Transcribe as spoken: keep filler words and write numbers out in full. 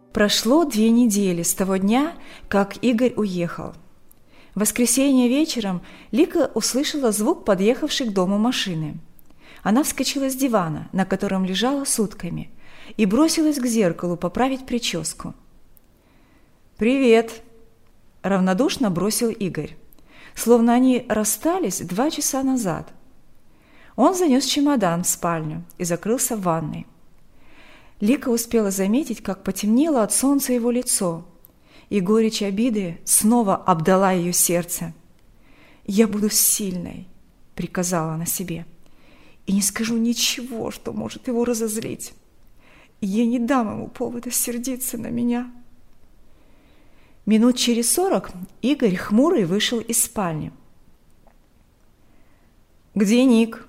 Прошло две недели с того дня, как Игорь уехал. В воскресенье вечером Лика услышала звук подъехавшей к дому машины. Она вскочила с дивана, на котором лежала сутками, и бросилась к зеркалу поправить прическу. «Привет!» – равнодушно бросил Игорь, словно они расстались два часа назад. Он занес чемодан в спальню и закрылся в ванной. Лика успела заметить, как потемнело от солнца его лицо, и горечь обиды снова обдала ее сердце. «Я буду сильной», — приказала она себе, — «и не скажу ничего, что может его разозлить. Я не дам ему повода сердиться на меня». Минут через сорок Игорь хмурый вышел из спальни. «Где Ник?»